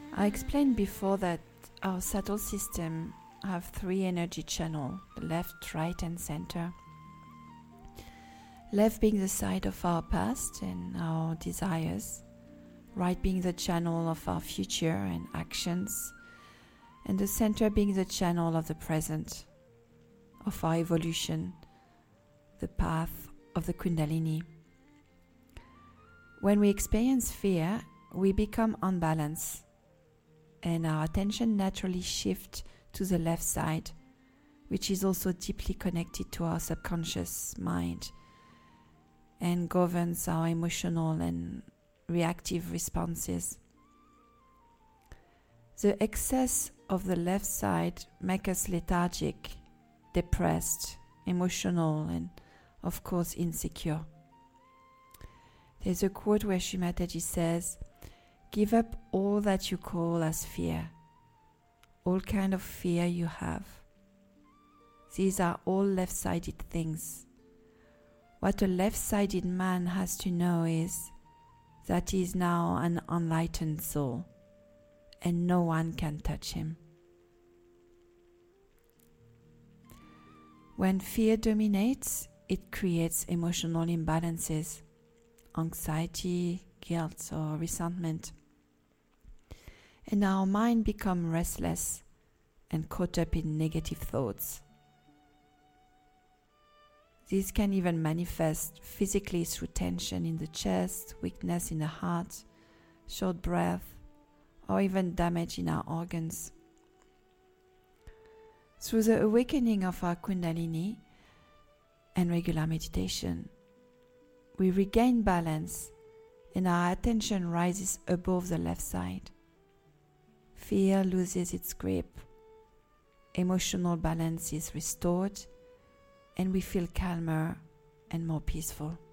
I explained before that our subtle system have three energy channels: the left, right, and center. Left being the side of our past and our desires, right being the channel of our future and actions, and the center being the channel of the present, of our evolution, the path of the Kundalini. When we experience fear, we become unbalanced, and our attention naturally shifts to the left side, which is also deeply connected to our subconscious mind and governs our emotional and reactive responses. The excess of the left side makes us lethargic, depressed, emotional, and of course insecure. There's a quote where Sri Mataji says, "Give up all that you call as fear, all kind of fear you have. These are all left-sided things. What a left-sided man has to know is that he is now an enlightened soul, and no one can touch him." When fear dominates, it creates emotional imbalances, anxiety, guilt, or resentment. And our mind becomes restless and caught up in negative thoughts. These can even manifest physically through tension in the chest, weakness in the heart, short breath, or even damage in our organs. Through the awakening of our Kundalini and regular meditation, we regain balance and our attention rises above the left side. Fear loses its grip, emotional balance is restored, and we feel calmer and more peaceful.